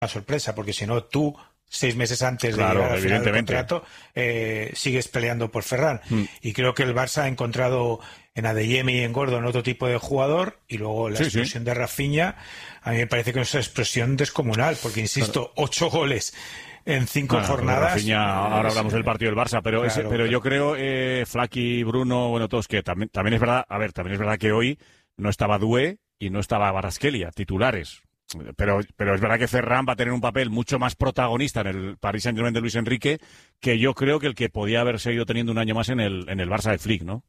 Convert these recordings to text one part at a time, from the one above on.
una sorpresa, porque si no, tú 6 meses antes de claro, llegar al final del contrato sigues peleando por Ferran. Y creo que el Barça ha encontrado en Adeyemi y en Gordon otro tipo de jugador, y luego la explosión de Rafinha, a mí me parece que es una explosión descomunal, porque insisto, 8 goles en 5 jornadas. Rafinha, ahora hablamos del partido del Barça, pero yo creo, Flaky, Bruno, bueno, todos, que también es verdad, también es verdad que hoy no estaba Doué y no estaba Kvaratskhelia, titulares. Pero es verdad que Ferran va a tener un papel mucho más protagonista en el Paris Saint-Germain de Luis Enrique, que yo creo que el que podía haber seguido teniendo un año más en el Barça de Flick, ¿no?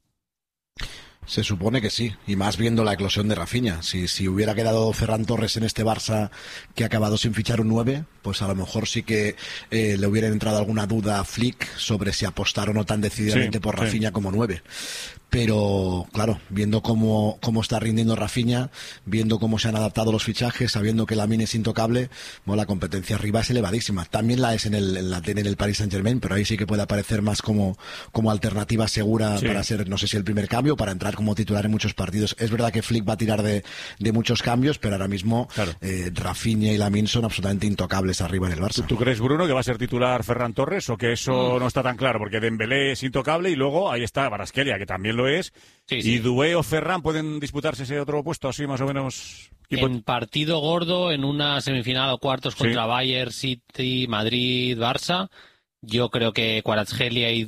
Se supone que sí, y más viendo la eclosión de Rafinha. Si hubiera quedado Ferran Torres en este Barça que ha acabado sin fichar un 9, pues a lo mejor sí que le hubiera entrado alguna duda a Flick sobre si apostar o no tan decididamente por Rafinha como 9. Pero, claro, viendo cómo está rindiendo Rafinha, viendo cómo se han adaptado los fichajes, sabiendo que Lamine es intocable, bueno, la competencia arriba es elevadísima. También la es en el Paris Saint-Germain, pero ahí sí que puede aparecer más como alternativa segura para ser, no sé si el primer cambio, para entrar como titular en muchos partidos. Es verdad que Flick va a tirar de muchos cambios, pero ahora mismo Rafinha y Lamine son absolutamente intocables arriba en el Barça. ¿Tú crees, Bruno, que va a ser titular Ferran Torres, o que eso no está tan claro? Porque Dembélé es intocable y luego ahí está Kvaratskhelia, que también lo es. ¿Y Doué o Ferran pueden disputarse ese otro puesto así más o menos? En partido gordo, en una semifinal o cuartos contra Bayern, City, Madrid, Barça, yo creo que Kvaratskhelia y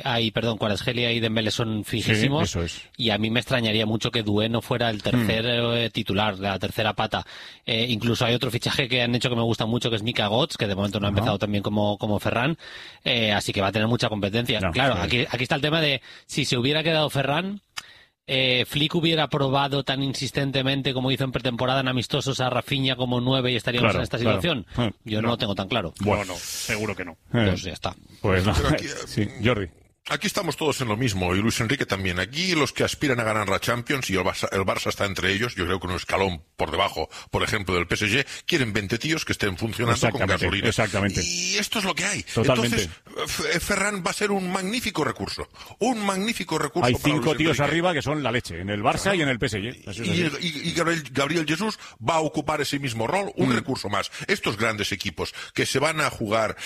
Dembélé son fijísimos. Sí, eso es. Y a mí me extrañaría mucho que Doué no fuera el tercer titular, la tercera pata. Incluso hay otro fichaje que han hecho que me gusta mucho, que es Mika Götze, que de momento no ha empezado tan bien como Ferran. Así que va a tener mucha competencia. Aquí está el tema de si se hubiera quedado Ferran, Flick hubiera probado tan insistentemente como hizo en pretemporada en amistosos a Rafinha como 9 y estaríamos en esta situación. Yo no lo tengo tan claro. Bueno, seguro que no. Pues ya está. Pues no. Aquí, Jordi. Aquí estamos todos en lo mismo, y Luis Enrique también. Aquí los que aspiran a ganar la Champions, y el Barça está entre ellos, yo creo que un escalón por debajo, por ejemplo, del PSG, quieren 20 tíos que estén funcionando con gasolina. Exactamente. Y esto es lo que hay. Totalmente. Entonces, Ferran va a ser un magnífico recurso. Un magnífico recurso. Hay para 5 tíos Enrique arriba que son la leche, en el Barça y en el PSG. Y Gabriel Jesús va a ocupar ese mismo rol, un recurso más. Estos grandes equipos que se van a jugar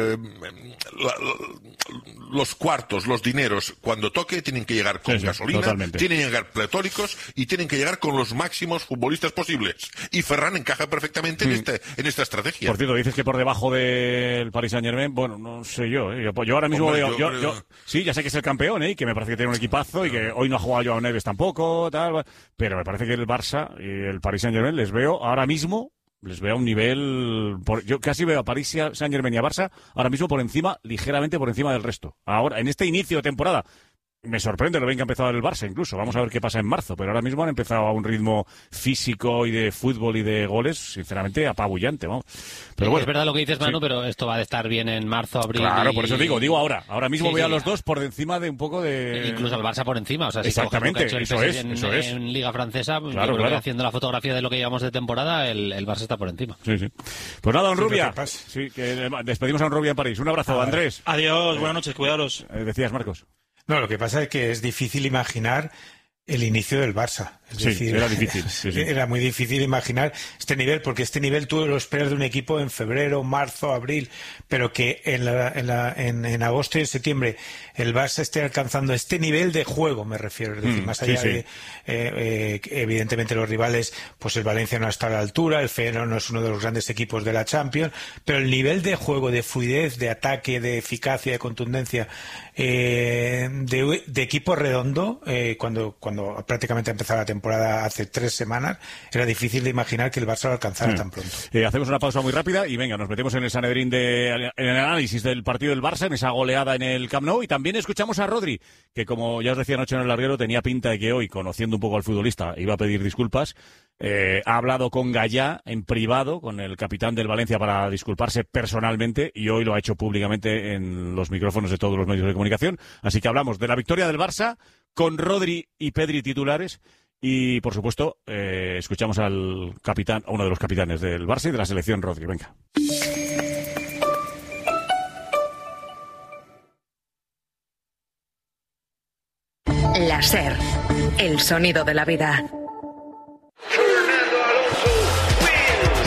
los cuartos, los dineros, cuando toque, tienen que llegar con gasolina, totalmente. Tienen que llegar pletóricos y tienen que llegar con los máximos futbolistas posibles. Y Ferran encaja perfectamente en esta estrategia. Por cierto, dices que por debajo del Paris Saint-Germain, bueno, no sé yo. Yo ahora mismo sí, ya sé que es el campeón, y que me parece que tiene un equipazo y que hoy no ha jugado Joao Neves tampoco, tal, pero me parece que el Barça y el Paris Saint-Germain les veo ahora mismo. Les veo a un nivel... yo casi veo a Paris Saint-Germain y a Barça ahora mismo ligeramente por encima del resto. Ahora, en este inicio de temporada, me sorprende lo bien que ha empezado el Barça incluso. Vamos a ver qué pasa en marzo, pero ahora mismo han empezado a un ritmo físico y de fútbol y de goles, sinceramente, apabullante, vamos. Pero bueno, es verdad lo que dices, Manu, pero esto va a estar bien en marzo, abril. Claro, por eso digo ahora. Ahora mismo veo a los dos por encima de un poco de... Incluso al Barça por encima. O sea, si exactamente, el eso es. En Liga Francesa, claro. Haciendo la fotografía de lo que llevamos de temporada, el Barça está por encima. Sí. Pues nada, don Rubia. Que despedimos a don Rubia en París. Un abrazo, Andrés. Adiós, buenas noches, cuidaros. Decías, Marcos. No, lo que pasa es que es difícil imaginar el inicio del Barça. Es decir, era difícil. Era muy difícil imaginar este nivel, porque este nivel tú lo esperas de un equipo en febrero, marzo, abril, pero que en agosto y en septiembre el Barça esté alcanzando este nivel de juego, me refiero. Es decir, más allá de evidentemente los rivales, pues el Valencia no está a la altura, el Feyenoord no es uno de los grandes equipos de la Champions, pero el nivel de juego, de fluidez, de ataque, de eficacia, de contundencia, de equipo redondo, cuando prácticamente empezaba la temporada hace 3 semanas, era difícil de imaginar que el Barça lo alcanzara tan pronto. Hacemos una pausa muy rápida y venga, nos metemos en el Sanedrín en el análisis del partido del Barça, en esa goleada en el Camp Nou, y también escuchamos a Rodri, que como ya os decía anoche en el larguero, tenía pinta de que hoy, conociendo un poco al futbolista, iba a pedir disculpas. Ha hablado con Gallá en privado, con el capitán del Valencia, para disculparse personalmente, y hoy lo ha hecho públicamente en los micrófonos de todos los medios de comunicación. Así que hablamos de la victoria del Barça con Rodri y Pedri titulares, y por supuesto escuchamos al capitán, a uno de los capitanes del Barça y de la selección, Rodri. Venga. La SER, el sonido de la vida.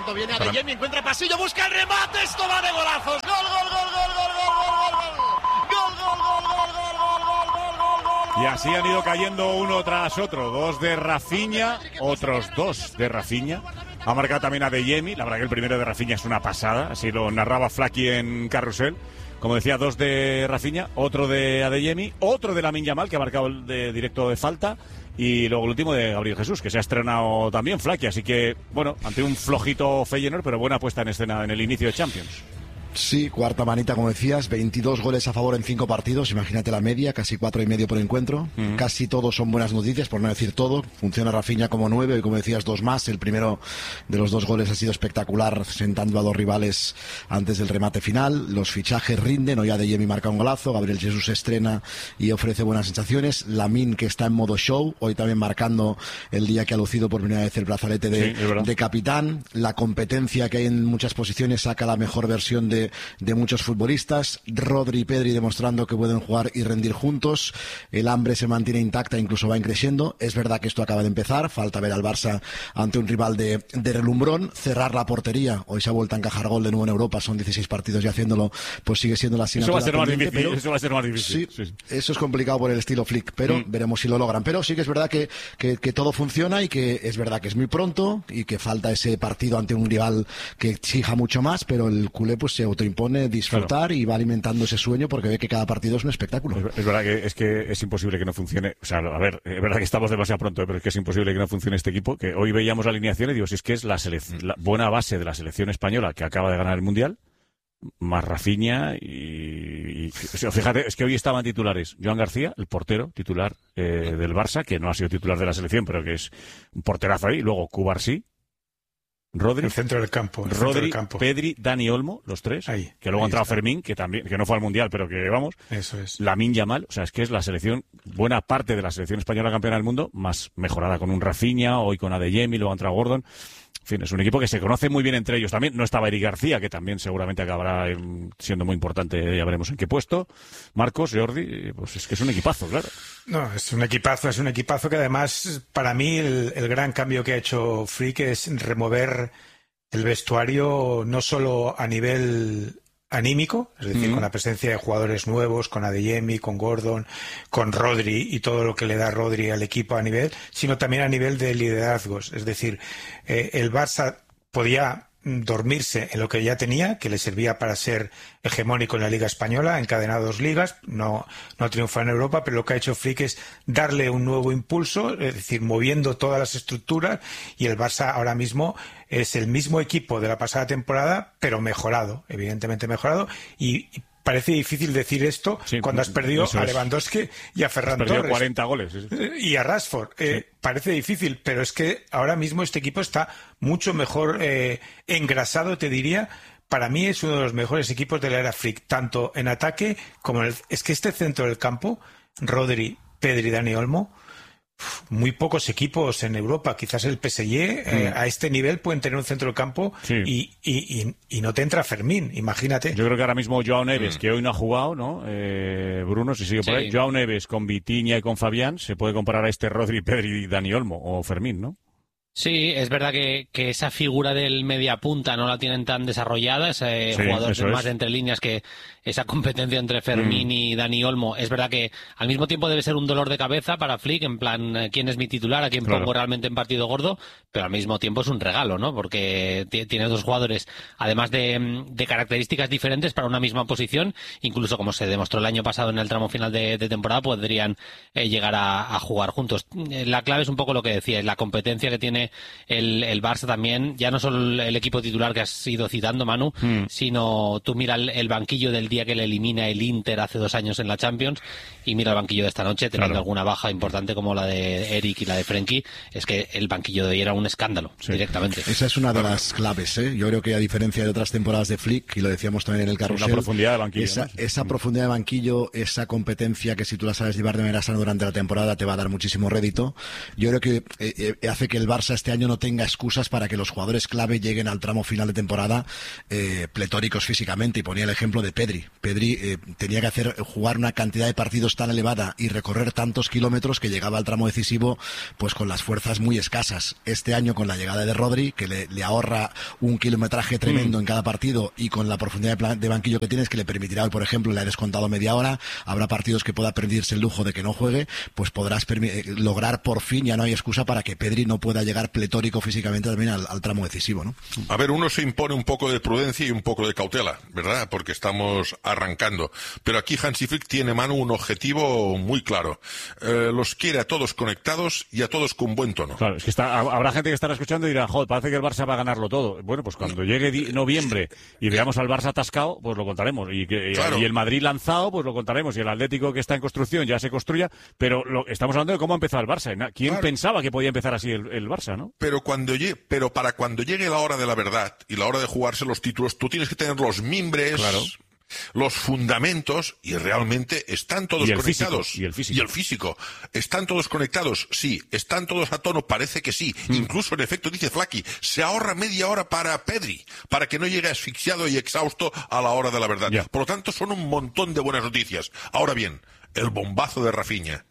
tanto viene Adeyemi, encuentra pasillo, busca el remate, esto va de golazos. Gol, gol, gol, gol, gol, gol, gol, gol, gol, gol, gol, gol, gol, gol, gol, gol, gol. Y así han ido cayendo uno tras otro. 2 de Rafinha, otros 2 de Rafinha. Ha marcado también Adeyemi. La verdad que el primero de Rafinha es una pasada. Así lo narraba Flaky en Carrusel. Como decía, 2 de Rafinha, otro de Adeyemi, otro de Lamine Yamal, que ha marcado el de directo de falta. Y luego el último de Gabriel Jesús, que se ha estrenado también Flaky. Así que, bueno, ante un flojito Feyenoord, pero buena puesta en escena en el inicio de Champions. Sí, cuarta manita, como decías, 22 goles a favor en 5 partidos, imagínate la media, casi 4,5 por encuentro. Casi todos son buenas noticias, por no decir todo. Funciona Rafinha como 9 y, como decías, 2 más. El primero de los 2 goles ha sido espectacular, sentando a 2 rivales antes del remate final. Los fichajes rinden, hoy Adeyemi marca un golazo, Gabriel Jesús se estrena y ofrece buenas sensaciones. Lamine, que está en modo show, hoy también marcando el día que ha lucido por primera vez el brazalete de capitán. La competencia que hay en muchas posiciones saca la mejor versión de muchos futbolistas. Rodri y Pedri demostrando que pueden jugar y rendir juntos. El hambre se mantiene intacta, incluso va creciendo. Es verdad que esto acaba de empezar, falta ver al Barça ante un rival de relumbrón, cerrar la portería. Hoy se ha vuelto a encajar gol de nuevo en Europa, son 16 partidos y haciéndolo pues sigue siendo la asignatura. Eso va a ser más difícil. Sí. Eso es complicado por el estilo Flick, pero veremos si lo logran. Pero sí que es verdad que todo funciona y que es verdad que es muy pronto y que falta ese partido ante un rival que exija mucho más, pero el culé pues se autoimpone disfrutar y va alimentando ese sueño porque ve que cada partido es un espectáculo. Es verdad que es imposible que no funcione. O sea, a ver, es verdad que estamos demasiado pronto, pero es que es imposible que no funcione este equipo. Que hoy veíamos la alineación y digo, si es que es la buena base de la selección española que acaba de ganar el Mundial, más Rafinha y o sea, fíjate, es que hoy estaban titulares Joan García, el portero titular del Barça, que no ha sido titular de la selección, pero que es un porterazo ahí. Luego Cubarsí, Rodri, el centro del campo, Pedri, Dani Olmo, los 3, ahí, que luego ha entrado está. Fermín, que no fue al Mundial, pero que vamos, eso es. Lamine Yamal, o sea, es que es la selección, buena parte de la selección española campeona del mundo, más mejorada con un Rafinha, hoy con Adeyemi, luego ha entrado Gordon. En fin, es un equipo que se conoce muy bien entre ellos también. No estaba Eric García, que también seguramente acabará siendo muy importante, ya veremos en qué puesto. Marcos, Jordi, pues es que es un equipazo, claro. No, es un equipazo que además, para mí, el gran cambio que ha hecho Flick es remover el vestuario no solo a nivel anímico, es decir, con la presencia de jugadores nuevos, con Adeyemi, con Gordon, con Rodri y todo lo que le da Rodri al equipo a nivel, sino también a nivel de liderazgos. Es decir, el Barça podía dormirse en lo que ya tenía, que le servía para ser hegemónico en la Liga Española, encadenado 2 ligas, no triunfa en Europa, pero lo que ha hecho Flick es darle un nuevo impulso, es decir, moviendo todas las estructuras, y el Barça ahora mismo es el mismo equipo de la pasada temporada, pero mejorado, evidentemente mejorado, y parece difícil decir esto cuando has perdido a Lewandowski y a Ferran Torres. 40 goles. Y a Rashford. Parece difícil, pero es que ahora mismo este equipo está mucho mejor engrasado, te diría. Para mí es uno de los mejores equipos de la era Flick, tanto en ataque como en el... Es que este centro del campo, Rodri, Pedri, Dani Olmo, muy pocos equipos en Europa, quizás el PSG a este nivel pueden tener un centro del campo y no te entra Fermín, imagínate. Yo creo que ahora mismo Joao Neves, que hoy no ha jugado, ¿no? Bruno, si sigue por ahí, Joao Neves con Vitinha y con Fabián se puede comparar a este Rodri, Pedri, Dani Olmo o Fermín, ¿no? Sí, es verdad que esa figura del mediapunta no la tienen tan desarrollada, ese jugador más de entre líneas, que esa competencia entre Fermín y Dani Olmo. Es verdad que al mismo tiempo debe ser un dolor de cabeza para Flick, en plan, ¿quién es mi titular? ¿A quién pongo realmente en partido gordo? Pero al mismo tiempo es un regalo, ¿no? Porque tiene 2 jugadores, además de características diferentes para una misma posición, incluso como se demostró el año pasado en el tramo final de temporada, podrían llegar a jugar juntos. La clave es un poco lo que decía, la competencia que tiene el Barça también, ya no solo el equipo titular que has ido citando, Manu, sino tú mira el banquillo del día que le elimina el Inter hace 2 años en la Champions y mira el banquillo de esta noche, teniendo alguna baja importante como la de Eric y la de Frenkie. Es que el banquillo de hoy era un escándalo, directamente. Esa es una de las claves, ¿eh? Yo creo que a diferencia de otras temporadas de Flick, y lo decíamos también en el Carrusel, la profundidad de banquillo, esa profundidad de banquillo, esa competencia que si tú la sabes llevar de manera sana durante la temporada te va a dar muchísimo rédito. Yo creo que hace que el Barça Barça este año no tenga excusas para que los jugadores clave lleguen al tramo final de temporada pletóricos físicamente, y ponía el ejemplo de Pedri. Pedri tenía que jugar una cantidad de partidos tan elevada y recorrer tantos kilómetros que llegaba al tramo decisivo pues con las fuerzas muy escasas. Este año, con la llegada de Rodri, que le ahorra un kilometraje tremendo en cada partido, y con la profundidad de banquillo que tienes, que le permitirá hoy, por ejemplo, le ha descontado media hora, habrá partidos que pueda perderse el lujo de que no juegue, pues podrás lograr por fin, ya no hay excusa para que Pedri no pueda llegar pletórico físicamente también al tramo decisivo, ¿no? A ver, uno se impone un poco de prudencia y un poco de cautela, ¿verdad? Porque estamos arrancando. Pero aquí Hansi Flick tiene, Manu, un objetivo muy claro. Los quiere a todos conectados y a todos con buen tono. Claro, es que habrá gente que estará escuchando y dirá, joder, parece que el Barça va a ganarlo todo. Bueno, pues cuando llegue noviembre y veamos al Barça atascado, pues lo contaremos. Y el Madrid lanzado, pues lo contaremos. Y el Atlético, que está en construcción, ya se construya. Pero estamos hablando de cómo ha empezado el Barça. ¿Quién pensaba que podía empezar así el Barça, no? Pero para cuando llegue la hora de la verdad y la hora de jugarse los títulos, tú tienes que tener los mimbres, los fundamentos, y realmente están todos conectados. Y el físico. ¿Están todos conectados? Sí. ¿Están todos a tono? Parece que sí. Incluso, en efecto, dice Flaky, se ahorra media hora para Pedri, para que no llegue asfixiado y exhausto a la hora de la verdad. Por lo tanto, son un montón de buenas noticias. Ahora bien, el bombazo de Rafinha.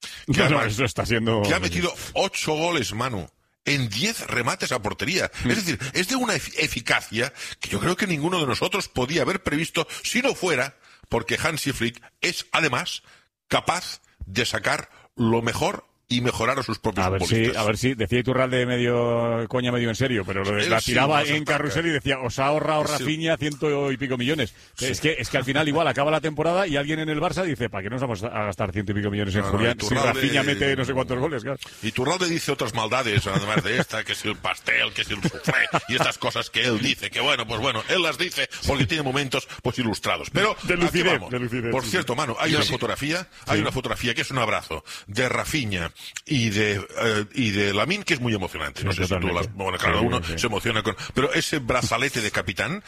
Eso está siendo... Que ha metido 8 goles, Manu, en 10 remates a portería. Es decir, es de una eficacia que yo creo que ninguno de nosotros podía haber previsto si no fuera porque Hansi Flick es, además, capaz de sacar lo mejor y mejorar a sus propios futbolistas. A ver si decía Iturralde medio coña, medio en serio, pero la tiraba en carrusel y decía, os ha ahorrado Rafinha 100 y pico millones. Es que al final igual acaba la temporada y alguien en el Barça dice, ¿para qué nos vamos a gastar 100 y pico millones en Julián si Rafinha mete no sé cuántos goles? Claro. Iturralde dice otras maldades, además de esta, que si el pastel, que si el soufflé, y estas cosas que él dice, que bueno, él las dice porque tiene momentos pues ilustrados. Pero, de lucidez. Por cierto, Manu, hay una fotografía que es un abrazo de Rafinha y de Lamine, que es muy emocionante. No sé si tú cada uno se emociona con... Pero ese brazalete de capitán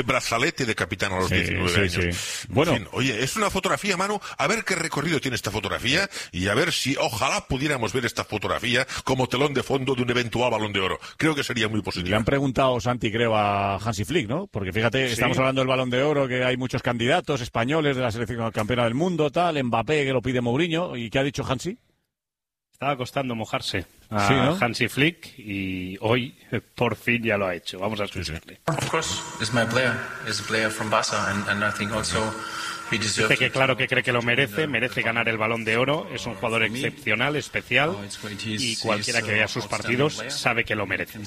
a los 19 años. Bueno. En fin, oye, es una fotografía, Manu, a ver qué recorrido tiene esta fotografía y a ver si ojalá pudiéramos ver esta fotografía como telón de fondo de un eventual Balón de Oro. Creo que sería muy positivo. Le han preguntado, Santi, creo, a Hansi Flick, ¿no? Porque fíjate, estamos hablando del Balón de Oro, que hay muchos candidatos españoles de la selección campeona del mundo, tal, Mbappé, que lo pide Mourinho, ¿y qué ha dicho Hansi? Estaba costando mojarse a Hansi Flick y hoy por fin ya lo ha hecho. Vamos a escucharle. Dice que claro que cree que lo merece ganar el Balón de Oro, es un jugador excepcional, especial, y cualquiera que vea sus partidos sabe que lo merece.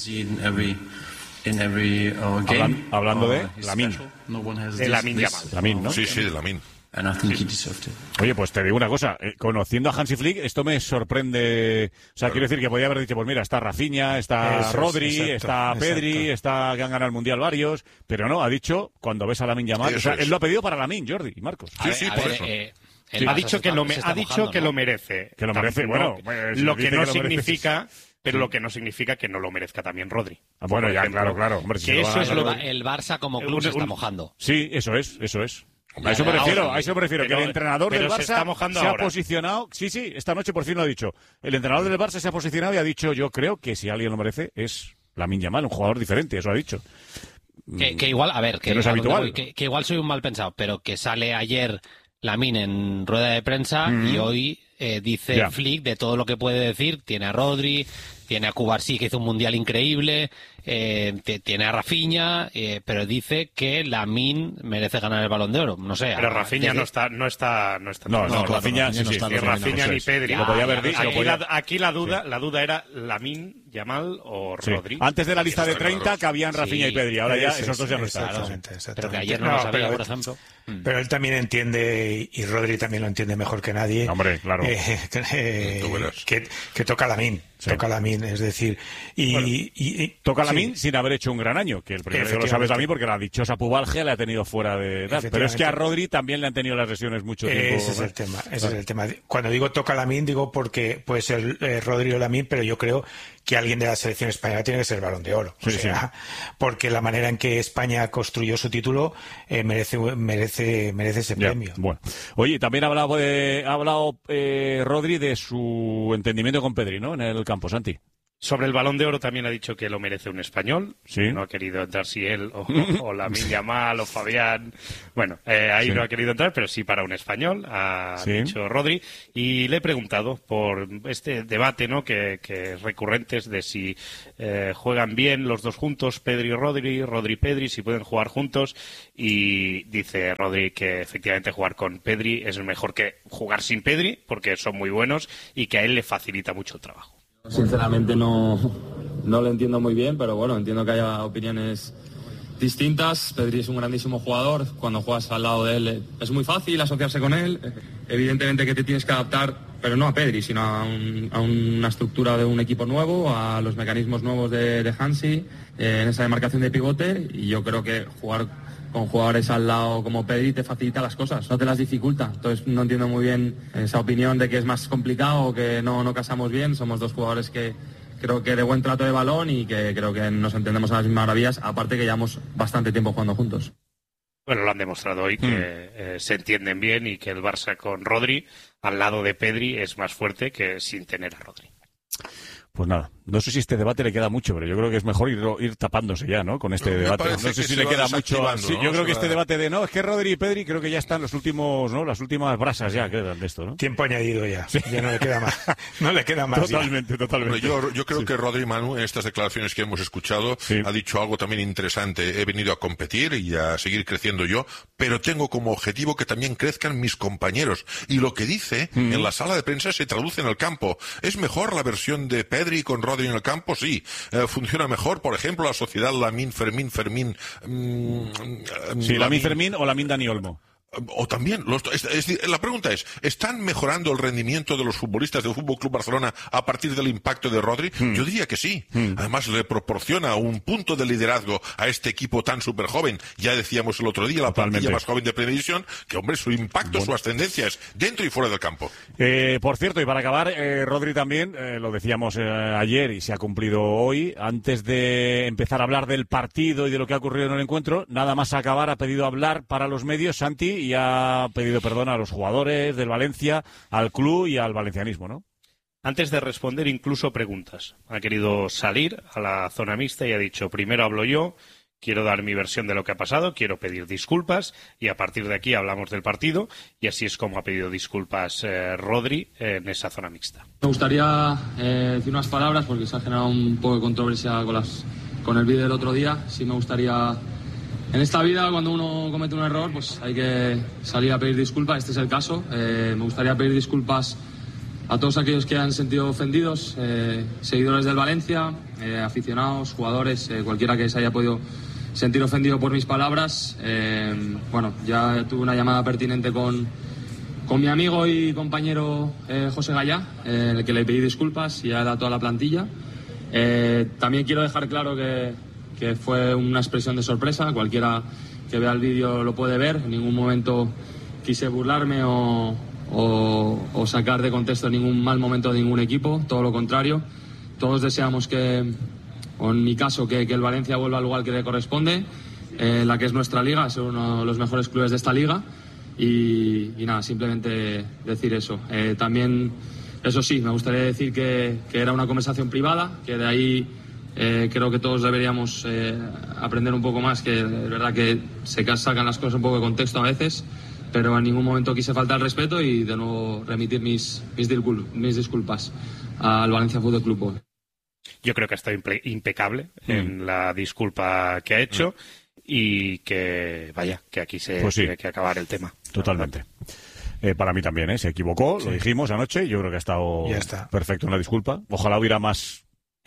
Hablando de Lamine. De Lamine Yamal. Lamine, ¿no? Sí, de Lamine. Oye, pues te digo una cosa, conociendo a Hansi Flick, esto me sorprende. O sea, quiero decir que podía haber dicho, pues mira, está Rafinha, está Rodri, está Pedri, está que han ganado el Mundial varios, pero no, ha dicho, cuando ves a Lamine Yamal, o sea, él lo ha pedido para Lamine, Jordi y Marcos. Sí, por eso. Ha dicho que lo merece. Que lo merece, bueno. Lo que no significa... Pero lo que no significa que no lo merezca también Rodri. Bueno, ya, claro. Hombre, que eso es el Barça como club se está mojando. Sí, eso es. A eso me refiero, que el entrenador del Barça se ha posicionado. Sí, esta noche por fin lo ha dicho. El entrenador del Barça se ha posicionado y ha dicho, yo creo que si alguien lo merece es Lamine Yamal, un jugador diferente, eso ha dicho. Que igual, a ver, que no es habitual. Que igual soy un mal pensado, pero que sale ayer Lamine en rueda de prensa y hoy dice Flick de todo lo que puede decir. Tiene a Rodri, tiene a Cubarsí, que hizo un mundial increíble, tiene a Rafinha, pero dice que Lamine merece ganar el Balón de Oro. No sé. Pero Rafinha no está. No, Rafinha no está. Ni Rafinha ni Pedri. Lo podía haber dicho. Aquí la duda era Lamine, Yamal o Rodri. Antes de la lista de 30 cabían Rafinha y Pedri. Ahora ya esos dos ya no están. Pero que ayer no lo sabía, por ejemplo. Pero él también entiende, y Rodri también lo entiende mejor que nadie. Hombre, claro. Que toca Lamine. Toca Lamine, es decir, toca Lamine sin haber hecho un gran año, que el primero lo sabes Lamine porque la dichosa pubalgia le ha tenido fuera de edad, pero es que a Rodri también le han tenido las lesiones mucho tiempo. Ese es el tema. Cuando digo toca Lamine, digo porque puede ser Rodri o Lamine, pero yo creo que alguien de la selección española tiene que ser el Balón de Oro. Porque la manera en que España construyó su título merece ese premio. Bueno, oye, también ha hablado Rodri de su entendimiento con Pedri, ¿no? En el campo, Santi. Sobre el Balón de Oro también ha dicho que lo merece un español. Sí. No ha querido entrar si él o Lamine Yamal o Fabián. Bueno, ahí no ha querido entrar, pero sí para un español, ha dicho Rodri. Y le he preguntado por este debate, ¿no? que es recurrente, de si juegan bien los dos juntos, Pedri y Rodri, Rodri y Pedri, si pueden jugar juntos. Y dice Rodri que efectivamente jugar con Pedri es mejor que jugar sin Pedri, porque son muy buenos y que a él le facilita mucho el trabajo. Sinceramente no lo entiendo muy bien, pero bueno, entiendo que haya opiniones distintas. Pedri es un grandísimo jugador, cuando juegas al lado de él es muy fácil asociarse con él. Evidentemente que te tienes que adaptar, pero no a Pedri, sino a una estructura de un equipo nuevo, a los mecanismos nuevos de Hansi, en esa demarcación de pivote, y yo creo que jugar con jugadores al lado como Pedri te facilita las cosas, no te las dificulta. Entonces no entiendo muy bien esa opinión de que es más complicado o que no casamos bien. Somos dos jugadores que creo que de buen trato de balón y que creo que nos entendemos a las mismas maravillas, aparte que llevamos bastante tiempo jugando juntos. Bueno, lo han demostrado hoy, que se entienden bien y que el Barça con Rodri al lado de Pedri es más fuerte que sin tener a Rodri. Pues nada, no sé si este debate le queda mucho, pero yo creo que es mejor ir tapándose ya, ¿no? Con este debate. No sé si le queda mucho. Sí, yo creo que este debate es que Rodri y Pedri creo que ya están los últimos, ¿no? Las últimas brasas ya quedan de esto, ¿no? Tiempo añadido ya. Sí. Ya no le queda más. No le queda más. Totalmente. Yo creo que Rodri, Manu, en estas declaraciones que hemos escuchado, ha dicho algo también interesante. He venido a competir y a seguir creciendo yo, pero tengo como objetivo que también crezcan mis compañeros. Y lo que dice en la sala de prensa se traduce en el campo. ¿Es mejor la versión de Pedri con Rodri en el campo? Sí. ¿Funciona mejor, por ejemplo, la sociedad Lamine Fermín? Lamine Fermín o Lamine Dani Olmo. O también, la pregunta es, ¿están mejorando el rendimiento de los futbolistas del Fútbol Club Barcelona a partir del impacto de Rodri? Yo diría que sí. Además, le proporciona un punto de liderazgo a este equipo tan súper joven. Ya decíamos el otro día, la plantilla más joven de Primera División, que, hombre, su impacto, su ascendencia es dentro y fuera del campo. Por cierto, y para acabar, Rodri también, lo decíamos ayer y se ha cumplido hoy, antes de empezar a hablar del partido y de lo que ha ocurrido en el encuentro, nada más acabar ha pedido hablar para los medios, Santi, y ha pedido perdón a los jugadores del Valencia, al club y al valencianismo, ¿no? Antes de responder incluso preguntas. Ha querido salir a la zona mixta y ha dicho, primero hablo yo, quiero dar mi versión de lo que ha pasado, quiero pedir disculpas y a partir de aquí hablamos del partido, y así es como ha pedido disculpas Rodri en esa zona mixta. Me gustaría decir unas palabras porque se ha generado un poco de controversia con el vídeo del otro día. Sí me gustaría... En esta vida, cuando uno comete un error, pues hay que salir a pedir disculpas. Este es el caso. Me gustaría pedir disculpas a todos aquellos que han sentido ofendidos, seguidores del Valencia, aficionados, jugadores, cualquiera que se haya podido sentir ofendido por mis palabras. Bueno, ya tuve una llamada pertinente con mi amigo y compañero José Gallá, en el que le pedí disculpas y a toda la plantilla. También quiero dejar claro que fue una expresión de sorpresa. Cualquiera que vea el vídeo lo puede ver. En ningún momento quise burlarme o sacar de contexto ningún mal momento de ningún equipo, todo lo contrario. Todos deseamos o en mi caso, que el Valencia vuelva al lugar que le corresponde, la que es nuestra liga, es uno de los mejores clubes de esta liga. Y nada, simplemente decir eso. También, eso sí, me gustaría decir que era una conversación privada, que de ahí creo que todos deberíamos aprender un poco más, que es verdad que se sacan las cosas un poco de contexto a veces, pero en ningún momento quise faltar el respeto y de nuevo remitir mis disculpas al Valencia Fútbol Club. Yo creo que ha estado impecable en la disculpa que ha hecho y que, vaya, que aquí se tiene que acabar el tema. Totalmente. Para mí también, se equivocó, lo dijimos anoche, yo creo que ha estado perfecto en la disculpa. Ojalá hubiera más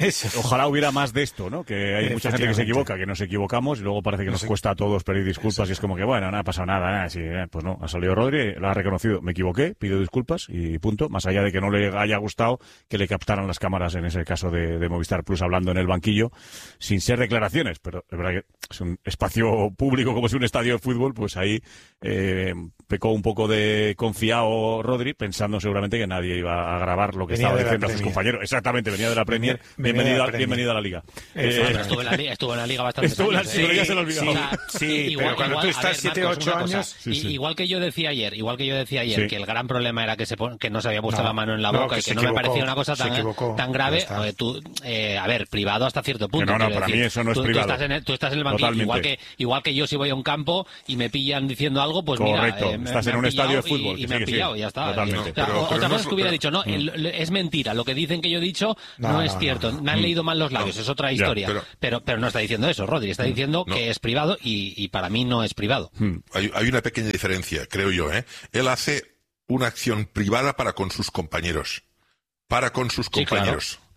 de esto, ¿no? Que hay mucha gente que se equivoca, que nos equivocamos y luego parece que nos cuesta a todos pedir disculpas y es como que, bueno, no ha pasado nada, sí, pues no, ha salido Rodri, lo ha reconocido, me equivoqué, pido disculpas y punto, más allá de que no le haya gustado que le captaran las cámaras en ese caso de Movistar Plus hablando en el banquillo, sin ser declaraciones, pero es verdad que es un espacio público como es un estadio de fútbol, pues ahí pecó un poco de confiado Rodri, pensando seguramente que nadie iba a grabar lo que estaba diciendo a sus compañeros. Exactamente, venía de la Premier. Me bienvenido a la Liga. Estuvo en la Liga bastante años. Sí, pero ya se lo olvidó. Sí, pero cuando tú estás 7 o 8 años... Igual que yo decía ayer, que el gran problema era que no se había puesto la mano en la boca y que no me parecía una cosa tan grave. A ver, privado hasta cierto punto. No, para mí eso no es privado. Tú estás en el banquillo, igual que yo si voy a un campo y me pillan diciendo algo, pues correcto. Mira, estás en un estadio de fútbol y me han pillado y ya está. Totalmente. Otra cosa es que hubiera dicho, no, es mentira, lo que dicen que yo he dicho no es cierto, me han leído mal los labios, es otra historia. Pero no está diciendo eso, Rodri, está diciendo que es privado y para mí no es privado. Hay una pequeña diferencia, creo yo, Él hace una acción privada para con sus compañeros. Claro.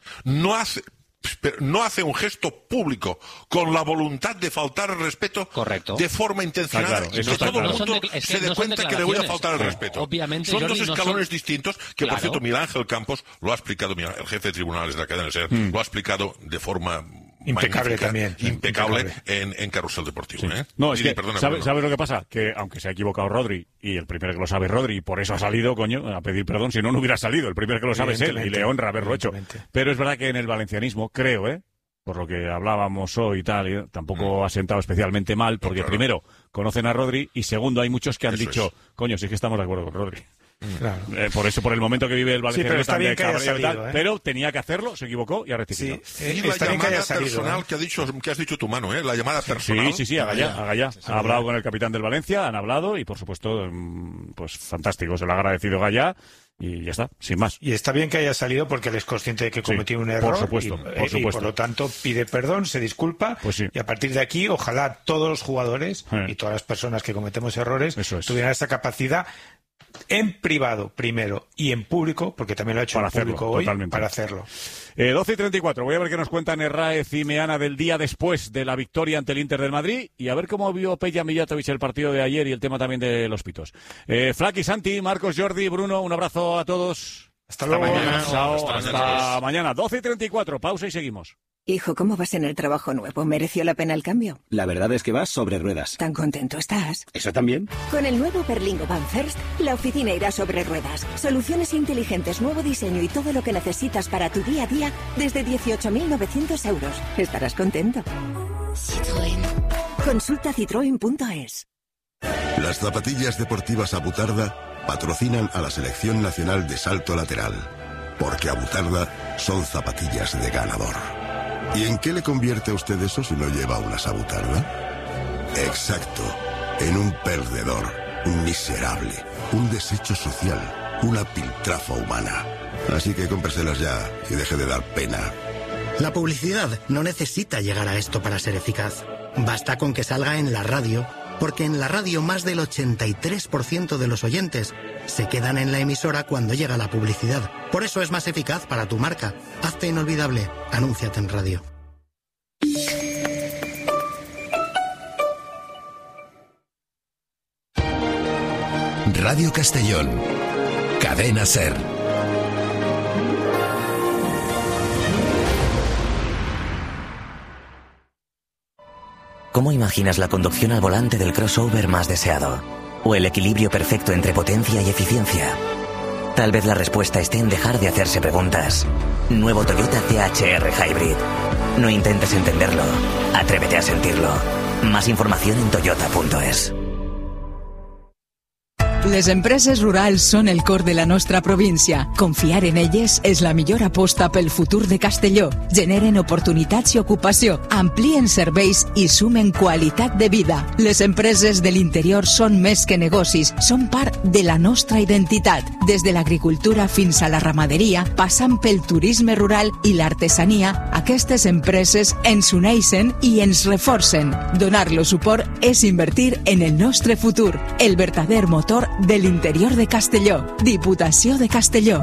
No hace un gesto público con la voluntad de faltar al respeto de forma intencionada y que todo el mundo se dé cuenta que le voy a faltar al respeto. Obviamente, son dos escalones distintos que, por cierto, Miguel Ángel Campos lo ha explicado, el jefe de tribunales de la cadena SER, lo ha explicado de forma impecable también. Impecable en Carrusel Deportivo. Sí. No, es que, ¿sabes lo que pasa? Que aunque se ha equivocado Rodri, y el primero que lo sabe es Rodri, y por eso ha salido, a pedir perdón, si no hubiera salido. El primero que lo sabe es él, y le honra haberlo hecho. Pero es verdad que en el valencianismo, creo, por lo que hablábamos hoy y tal, tampoco ha sentado especialmente mal, porque primero, conocen a Rodri, y segundo, hay muchos que han dicho, sí que estamos de acuerdo con Rodri. Claro. Por el momento que vive el Valencia, pero está bien que haya salido, pero tenía que hacerlo, se equivocó y ha rectificado. Y la llamada personal que has dicho tú, Manu, la llamada personal. Sí, Agallá. Ha hablado con el capitán del Valencia, han hablado y por supuesto, pues fantástico, se lo ha agradecido Gallá. Y ya está, sin más. Y está bien que haya salido porque él es consciente de que cometió un error. Por supuesto. Y por lo tanto pide perdón, se disculpa. Y a partir de aquí, ojalá todos los jugadores y todas las personas que cometemos errores tuvieran esa capacidad en privado primero y en público, porque también lo ha hecho en público hoy, para hacerlo. 12:34, voy a ver qué nos cuentan Herráez y Meana del día después de la victoria ante el Inter del Madrid y a ver cómo vio Peja Mijatovic el partido de ayer y el tema también de los pitos. Flaki, Santi, Marcos, Jordi, Bruno, un abrazo a todos. Hasta luego. Hasta mañana. 12:34, pausa y seguimos. Hijo, ¿cómo vas en el trabajo nuevo? ¿Mereció la pena el cambio? La verdad es que vas sobre ruedas. ¿Tan contento estás? ¿Eso también? Con el nuevo Berlingo Van First, la oficina irá sobre ruedas. Soluciones inteligentes, nuevo diseño y todo lo que necesitas para tu día a día desde 18.900 euros. Estarás contento. Citroën. Consulta citroen.es. Las zapatillas deportivas Abutarda patrocinan a la Selección Nacional de Salto Lateral. Porque Abutarda son zapatillas de ganador. ¿Y en qué le convierte a usted eso si no lleva una Abutarda? Exacto, en un perdedor, un miserable, un desecho social, una piltrafa humana. Así que cómpreselas ya y deje de dar pena. La publicidad no necesita llegar a esto para ser eficaz. Basta con que salga en la radio, porque en la radio más del 83% de los oyentes se quedan en la emisora cuando llega la publicidad. Por eso es más eficaz para tu marca. Hazte inolvidable. Anúnciate en radio. Radio Castellón. Cadena SER. ¿Cómo imaginas la conducción al volante del crossover más deseado? ¿O el equilibrio perfecto entre potencia y eficiencia? Tal vez la respuesta esté en dejar de hacerse preguntas. Nuevo Toyota CHR Hybrid. No intentes entenderlo. Atrévete a sentirlo. Más información en toyota.es. Les empreses rurals són el cor de la nostra província. Confiar en elles és la millor aposta pel futur de Castelló. Generen oportunitats i ocupació, amplien serveis i sumen qualitat de vida. Les empreses de l'interior són més que negocis, són part de la nostra identitat. Des de l'agricultura fins a la ramaderia, passant pel turisme rural i l'artesania, aquestes empreses ens uneixen i ens reforcen. Donar-los suport és invertir en el nostre futur. El verdader motor del interior de Castelló. Diputació de Castelló.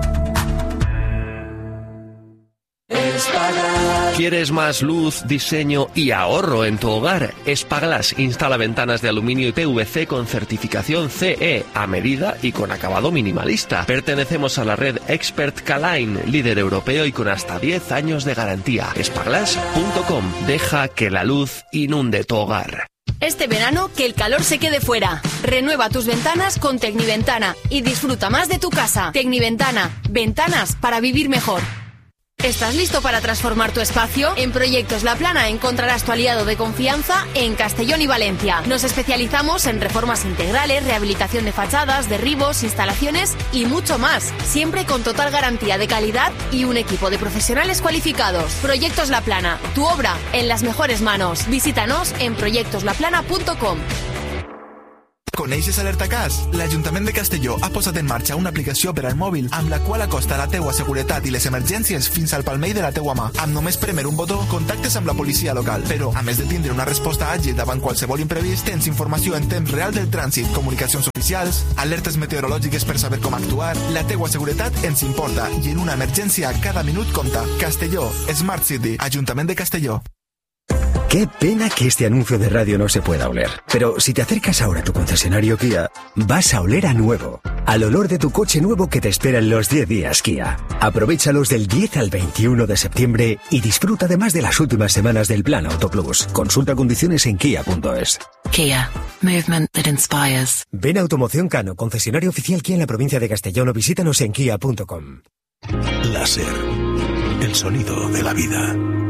¿Quieres más luz, diseño y ahorro en tu hogar? Espaglass instala ventanas de aluminio y PVC con certificación CE a medida y con acabado minimalista. Pertenecemos a la red Expert K-Line, líder europeo y con hasta 10 años de garantía. Espaglass.com. Deja que la luz inunde tu hogar. Este verano, que el calor se quede fuera. Renueva tus ventanas con Tecniventana y disfruta más de tu casa. Tecniventana, ventanas para vivir mejor. ¿Estás listo para transformar tu espacio? En Proyectos La Plana encontrarás tu aliado de confianza en Castellón y Valencia. Nos especializamos en reformas integrales, rehabilitación de fachadas, derribos, instalaciones y mucho más. Siempre con total garantía de calidad y un equipo de profesionales cualificados. Proyectos La Plana, tu obra en las mejores manos. Visítanos en proyectoslaplana.com. Coneixes Alerta Cas? L'Ajuntament de Castelló ha posat en marxa una aplicació per al mòbil amb la qual acosta la teua seguretat i les emergències fins al palmell de la teua mà. Amb només premer un botó, contactes amb la policia local. Però, a més de tindre una resposta àgil davant qualsevol imprevist, tens informació en temps real del trànsit, comunicacions oficials, alertes meteorològiques per saber com actuar. La teua seguretat ens importa i en una emergència cada minut compta. Castelló, Smart City, Ajuntament de Castelló. Qué pena que este anuncio de radio no se pueda oler. Pero si te acercas ahora a tu concesionario Kia, vas a oler a nuevo. Al olor de tu coche nuevo que te espera en los 10 días Kia. Aprovéchalos del 10 al 21 de septiembre y disfruta además de las últimas semanas del Plan Auto Plus. Consulta condiciones en kia.es. Kia. Movement that inspires. Ven a Automoción Cano, concesionario oficial Kia en la provincia de Castellón, o visítanos en kia.com. Láser. El sonido de la vida.